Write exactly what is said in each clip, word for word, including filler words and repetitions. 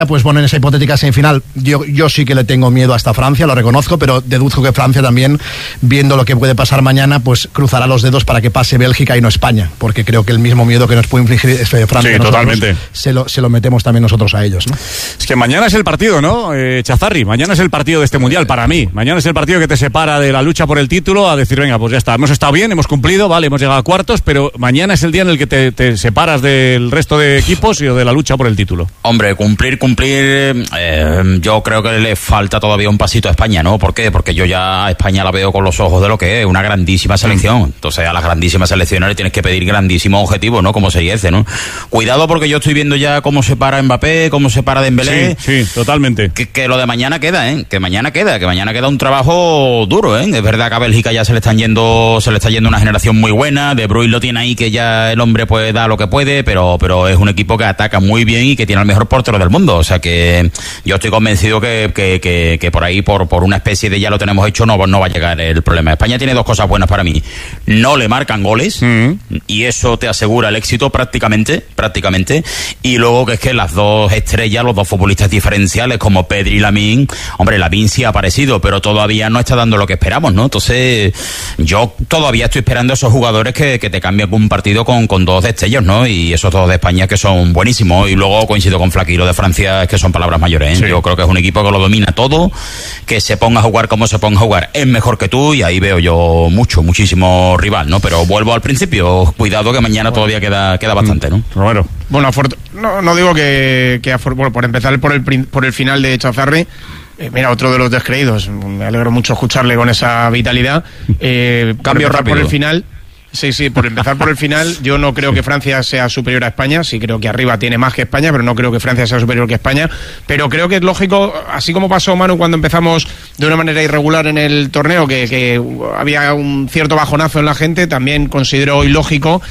pues bueno, en esa hipotética semifinal yo, yo sí que le tengo miedo hasta Francia, lo reconozco, pero deduzco que Francia también, viendo lo que puede pasar mañana, pues cruzará los dedos para que pase Bélgica y no España, porque creo que el mismo miedo que nos puede infligir Francia, sí, totalmente, se lo, se lo metemos también nosotros a ellos, ¿no? Es que mañana es el partido, ¿no? Eh, Chazarri, mañana es el partido de este Mundial, para mí. Mañana es el partido que te separa de la lucha por el título a decir, venga, pues ya está, hemos estado bien, hemos cumplido, vale, hemos llegado a cuartos, pero mañana es el día en el que te, te separas del resto de equipos y de la lucha por el título. Hombre, cumplir, cumplir Cumplir, eh, yo creo que le falta todavía un pasito a España, ¿no? ¿Por qué? Porque yo ya a España la veo con los ojos de lo que es, una grandísima selección. Entonces a las grandísimas selecciones le tienes que pedir grandísimos objetivos, ¿no? Como se dice, ¿no? Cuidado porque yo estoy viendo ya cómo se para Mbappé, cómo se para Dembélé. Sí, sí, totalmente. Que, que lo de mañana queda, ¿eh? Que mañana queda, que mañana queda un trabajo duro, ¿eh? Es verdad que a Bélgica ya se le están yendo, se le está yendo una generación muy buena, De Bruyne lo tiene ahí que ya el hombre pues da lo que puede, pero, pero es un equipo que ataca muy bien y que tiene al mejor portero del mundo. O sea que yo estoy convencido que, que, que, que por ahí, por, por una especie de ya lo tenemos hecho, no, no va a llegar el problema. España tiene dos cosas buenas para mí. No le marcan goles, mm. y eso te asegura el éxito prácticamente, prácticamente. Y luego que es que las dos estrellas, los dos futbolistas diferenciales como Pedri y Lamine, hombre, Lamine sí ha aparecido, pero todavía no está dando lo que esperamos, ¿no? Entonces, yo todavía estoy esperando a esos jugadores que, que te cambian un partido con, con dos destellos, ¿no? Y esos dos de España que son buenísimos. Y luego coincido con Flaky, lo de Francia es que son palabras mayores, ¿eh? Sí. Yo creo que es un equipo que lo domina todo, que se ponga a jugar como se ponga a jugar, es mejor que tú, y ahí veo yo mucho, muchísimo rival, ¿no? Pero vuelvo al principio, cuidado que mañana todavía queda, queda bastante, ¿no? Romero. Bueno, no, no digo que, que bueno, por empezar por el, por el final de Chazarri, eh, mira, otro de los descreídos, me alegro mucho escucharle con esa vitalidad, eh, cambio rápido por el final. Sí, sí, por empezar por el final, yo no creo que Francia sea superior a España, sí creo que arriba tiene más que España, pero no creo que Francia sea superior que España, pero creo que es lógico, así como pasó, Manu, cuando empezamos de una manera irregular en el torneo, que, que había un cierto bajonazo en la gente, también considero hoy lógico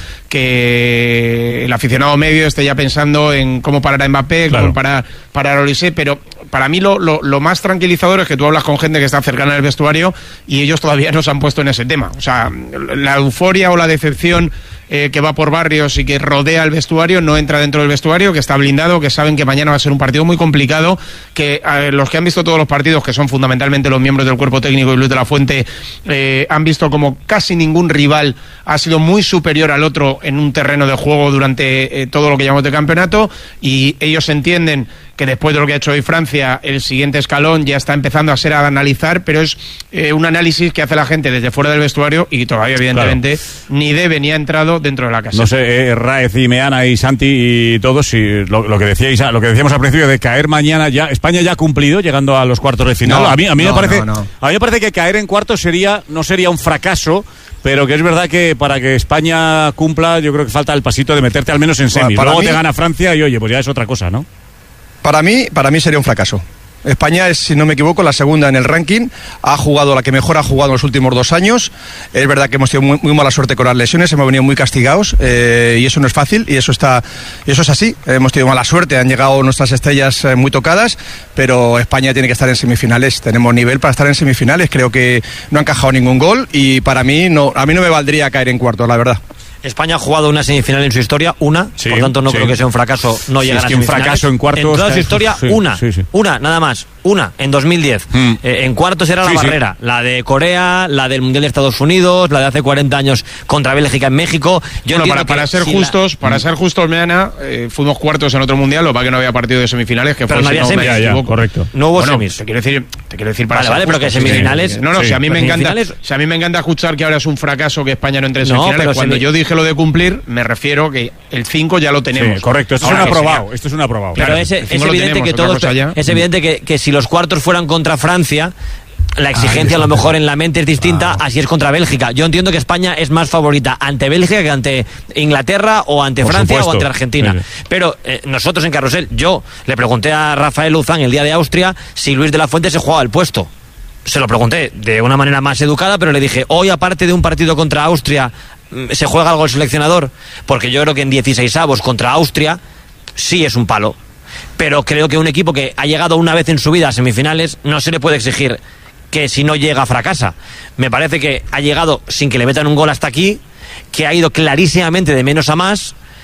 que el aficionado medio esté ya pensando en cómo parar a Mbappé, claro, cómo parar, parar a Olise, pero para mí lo, lo, lo más tranquilizador es que tú hablas con gente que está cercana al vestuario y ellos todavía no se han puesto en ese tema. O sea, la euforia o la decepción eh, que va por barrios y que rodea el vestuario no entra dentro del vestuario, que está blindado, que saben que mañana va a ser un partido muy complicado, que eh, los que han visto todos los partidos, que son fundamentalmente los miembros del cuerpo técnico y Luis de la Fuente, eh, han visto como casi ningún rival ha sido muy superior al otro en un terreno de juego durante eh, todo lo que llamamos de campeonato, y ellos entienden que después de lo que ha hecho hoy Francia, el siguiente escalón ya está empezando a ser a analizar, pero es eh, un análisis que hace la gente desde fuera del vestuario y todavía evidentemente claro, ni debe ni ha entrado dentro de la casa. No sé, eh, Raez y Meana y Santi y todos, si lo, lo que decíais, lo que decíamos al principio de caer mañana, ya España ya ha cumplido llegando a los cuartos de final. No, a mí, a mí no, me parece, no, no. a mí me parece que caer en cuartos sería no sería un fracaso, pero que es verdad que para que España cumpla, yo creo que falta el pasito de meterte al menos en semis. Bueno, luego mí, te gana Francia y oye, pues ya es otra cosa, ¿no? Para mí, para mí sería un fracaso. España es, si no me equivoco, la segunda en el ranking, ha jugado la que mejor ha jugado en los últimos dos años, es verdad que hemos tenido muy, muy mala suerte con las lesiones, hemos venido muy castigados, eh, y eso no es fácil, y eso está, y eso es así, hemos tenido mala suerte, han llegado nuestras estrellas eh, muy tocadas, pero España tiene que estar en semifinales, tenemos nivel para estar en semifinales, creo que no ha encajado ningún gol, y para mí, no, a mí no me valdría caer en cuartos, la verdad. España ha jugado una semifinal en su historia, una, sí, por tanto no sí. creo que sea un fracaso no llegar sí, es que a semifinales. Un fracaso en cuartos. En toda su historia, sí, una, sí, sí. una, nada más, una, en dos mil diez. Mm. Eh, en cuartos era sí, la barrera, sí. la de Corea, la del Mundial de Estados Unidos, la de hace cuarenta años contra Bélgica en México. Yo bueno, para, para ser si justos, la... para mm. ser justos, Meana, eh, fuimos cuartos en otro Mundial, lo que que no había partido de semifinales, que pero fue no había si semis, no ya, ya, correcto. No hubo bueno, semis. Te quiero decir, te quiero decir para vale, vale, justos, pero que semifinales. Sí, no, no, sí. si a mí me encanta, si a mí me encanta escuchar que ahora es un fracaso que España no entre en semifinales, no, pero cuando semi... yo dije lo de cumplir, me refiero que el cinco ya lo tenemos. Sí, correcto, esto ahora es un aprobado, esto es un aprobado. Pero claro. es, es evidente que todos, es evidente que, que si los cuartos fueran contra Francia, la exigencia ah, a lo mejor en la mente es distinta, ah. así es contra Bélgica. Yo entiendo que España es más favorita ante Bélgica que ante Inglaterra o ante Por Francia supuesto. o ante Argentina. Sí. Pero eh, nosotros en Carrusel, yo le pregunté a Rafael Luzán el día de Austria si Luis de la Fuente se jugaba el puesto. Se lo pregunté de una manera más educada, pero le dije, hoy aparte de un partido contra Austria, ¿se juega algo el seleccionador? Porque yo creo que en dieciseisavos contra Austria sí es un palo. Pero creo que un equipo que ha llegado una vez en su vida a semifinales no se le puede exigir que si no llega fracasa. Me parece que ha llegado sin que le metan un gol hasta aquí, que ha ido clarísimamente de menos a más,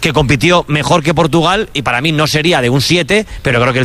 que compitió mejor que Portugal y para mí no sería de un siete, pero creo que el